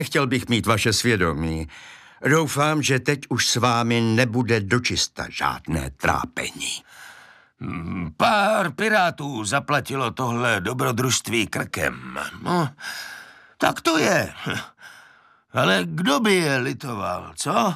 Chtěl bych mít vaše svědomí. Doufám, že teď už s vámi nebude dočista žádné trápení. Pár pirátů zaplatilo tohle dobrodružství krkem. No, tak to je. Ale kdo by je litoval, co?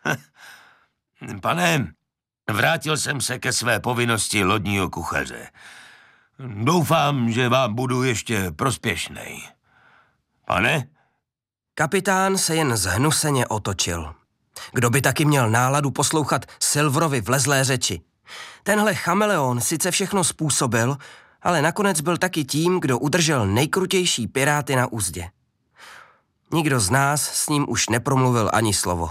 Pane, vrátil jsem se ke své povinnosti lodního kuchaře. Doufám, že vám budu ještě prospěšnej. Pane? Kapitán se jen zhnuseně otočil. Kdo by taky měl náladu poslouchat Silverovi vlezlé řeči? Tenhle chameleon sice všechno způsobil, ale nakonec byl taky tím, kdo udržel nejkrutější piráty na uzdě. Nikdo z nás s ním už nepromluvil ani slovo.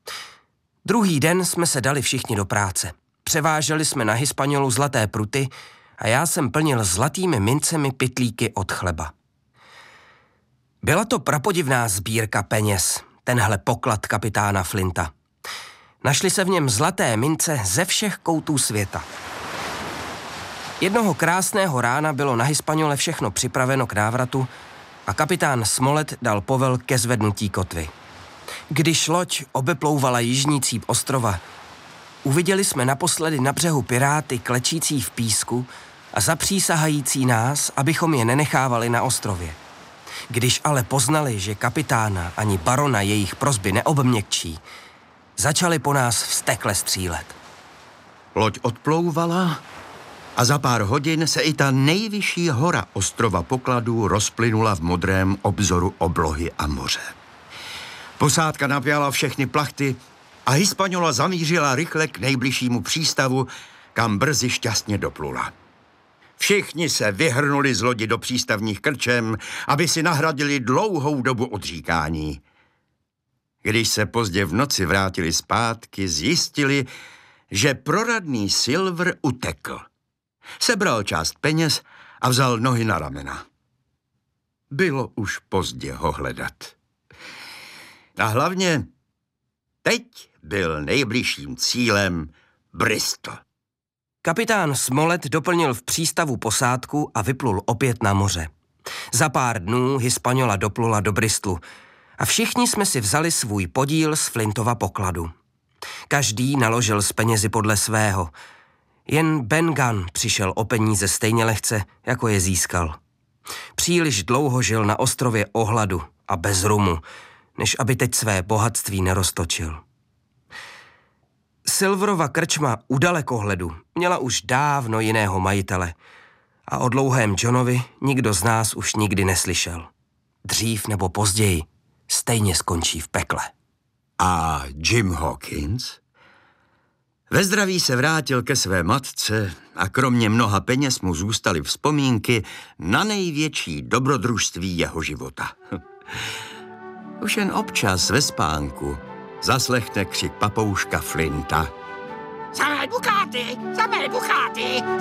Druhý den jsme se dali všichni do práce. Převáželi jsme na Hispaniolu zlaté pruty a já jsem plnil zlatými mincemi pytlíky od chleba. Byla to prapodivná sbírka peněz, tenhle poklad kapitána Flinta. Našly se v něm zlaté mince ze všech koutů světa. Jednoho krásného rána bylo na Hispaniole všechno připraveno k návratu a kapitán Smollett dal povel ke zvednutí kotvy. Když loď obeplouvala jižní cíp ostrova, uviděli jsme naposledy na břehu piráty klečící v písku a zapřísahající nás, abychom je nenechávali na ostrově. Když ale poznali, že kapitána ani barona jejich prosby neobměkčí, začali po nás vztekle střílet. Loď odplouvala a za pár hodin se i ta nejvyšší hora ostrova pokladů rozplynula v modrém obzoru oblohy a moře. Posádka napjala všechny plachty a Hispaniola zamířila rychle k nejbližšímu přístavu, kam brzy šťastně doplula. Všichni se vyhrnuli z lodi do přístavních krčem, aby si nahradili dlouhou dobu odříkání. Když se pozdě v noci vrátili zpátky, zjistili, že proradný Silver utekl. Sebral část peněz a vzal nohy na ramena. Bylo už pozdě ho hledat. A hlavně teď byl nejbližším cílem Bristol. Kapitán Smollett doplnil v přístavu posádku a vyplul opět na moře. Za pár dnů Hispaniola doplula do Bristolu a všichni jsme si vzali svůj podíl z Flintova pokladu. Každý naložil z penězi podle svého. Jen Ben Gunn přišel o peníze stejně lehce, jako je získal. Příliš dlouho žil na ostrově o hladu a bez rumu, než aby teď své bohatství neroztočil. Silverova krčma u dalekohledu měla už dávno jiného majitele a o dlouhém Johnovi nikdo z nás už nikdy neslyšel. Dřív nebo později stejně skončí v pekle. A Jim Hawkins? Ve zdraví se vrátil ke své matce a kromě mnoha peněz mu zůstaly vzpomínky na největší dobrodružství jeho života. Už jen občas ve spánku zaslechne křik papouška Flinta. Samé bukáty! Samé bukáty!